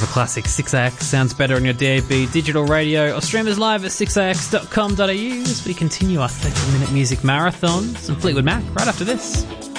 for classic 6AX sounds better on your DAB digital radio or stream us live at 6AX.com.au as we continue our 30-minute music marathon. Some Fleetwood Mac right after this.